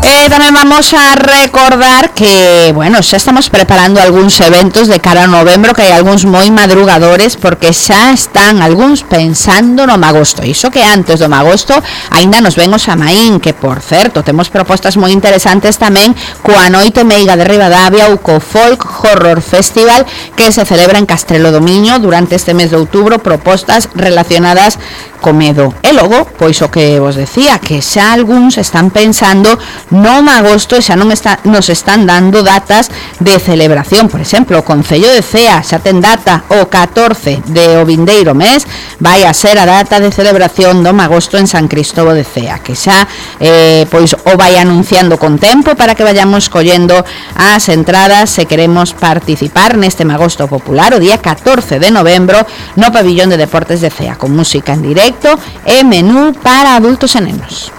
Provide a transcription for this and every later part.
Tamén vamos a recordar que, bueno, xa estamos preparando algúns eventos de cara a novembro, que hai algúns moi madrugadores, porque xa están algúns pensando no magosto. Iso que antes do magosto aínda nos ven o Xamaín, que, por certo, temos propostas moi interesantes tamén coa Noite Meiga de Ribadavia ou co Folk Horror Festival que se celebra en Castrelo do Miño durante este mes de outubro, propostas relacionadas co medo. E logo, pois o que vos decía, que xa algúns están pensando no magosto e xa non nos están dando datas de celebración. Por exemplo, o Concello de Cea xa ten data o 14 de o vindeiro mes, vai a ser a data de celebración do magosto en San Cristóbal de Cea, que xa pois o vai anunciando con tempo para que vayamos collendo as entradas se queremos participar neste magosto popular o día 14 de novembro no Pabillón de Deportes de Cea, con música en directo e menú para adultos e nenos.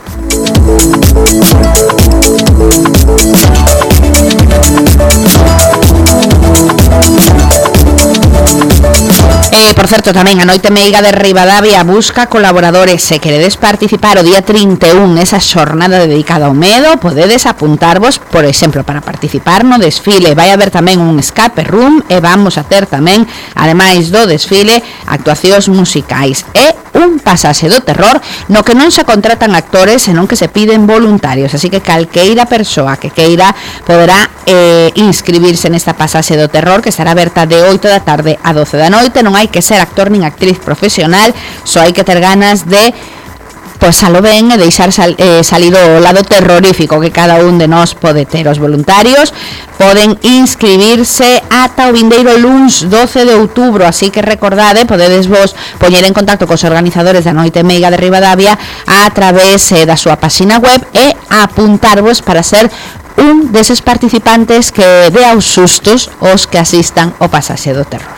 Por certo, tamén a Noite Meiga de Ribadavia busca colaboradores. Se queredes participar o día 31 nesa xornada dedicada ao medo, podedes apuntarvos, por exemplo, para participar no desfile. Vai haber tamén un escape room e vamos a ter tamén, ademais do desfile, actuacións musicais e un pasaxe do terror no que non se contratan actores, senón que se piden voluntarios. Así que calqueira persoa que queira poderá inscribirse nesta pasaxe do terror, que estará aberta de 8 da tarde a 12 da noite. Non hai que ser actor nin actriz profesional, só hai que ter ganas de pasalo ben e deixar salir o lado terrorífico que cada un de nós pode ter. Os voluntarios poden inscribirse ata o vindeiro luns 12 de outubro, así que recordade, podedes vos poñer en contacto cos organizadores da Noite Meiga de Ribadavia a través da súa página web e apuntarvos para ser un deses participantes que dea os sustos os que asistan ao pasaxe do terror.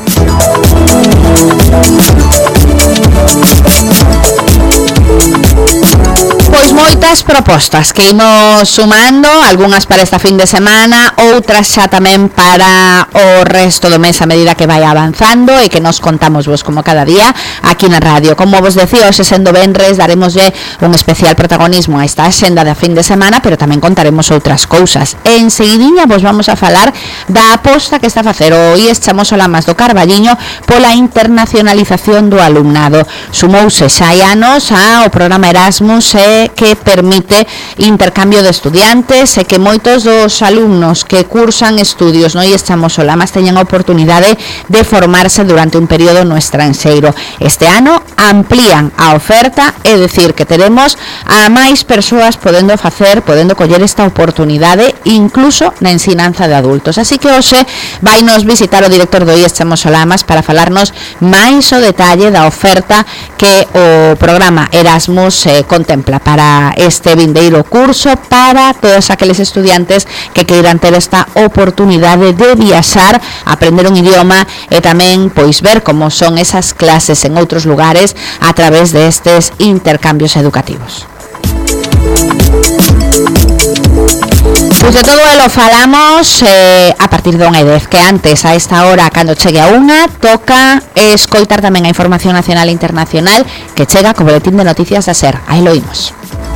Pois moitas propostas que imos sumando, algunhas para esta fin de semana, outras xa tamén para o resto do mes a medida que vai avanzando e que nos contamos vos como cada día aquí na radio. Como vos decía, hoxe sendo venres daremoslle un especial protagonismo a esta axenda da fin de semana, pero tamén contaremos outras cousas. En seguidinha vos vamos a falar da aposta que está a facer o IES Chamoso Lamas do Carballiño pola internacionalización do alumnado. Sumouse xa hai anos ao programa Erasmus que permite intercambio de estudiantes e que moitos dos alumnos que cursan estudios no IES Chamoso Lamas teñen a oportunidade de formarse durante un período no estranxeiro. Este ano amplían a oferta, é dicir, que teremos a máis persoas podendo coller esta oportunidade incluso na ensinanza de adultos. Así que hoxe vai nos visitar o director do IES Chamoso Lamas para falarnos máis o detalle da oferta que o programa Erasmus contempla para este vindeiro curso para todos aqueles estudiantes que queiran ter esta oportunidade de viaxar, aprender un idioma e tamén pois ver como son esas clases en outros lugares a través destes intercambios educativos. Pois de todo elo falamos a partir de 1:10, que antes, a esta hora, cando chegue a 1, toca escoitar tamén a información nacional e internacional que chega co boletín de noticias da SER. Aí lo imos.